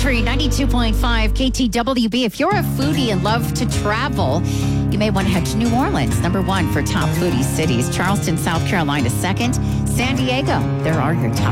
Country 92.5 KTWB. If you're a foodie and love to travel, you may want to head to New Orleans, number 1 for top foodie cities. Charleston, South Carolina, second. San Diego, there are your top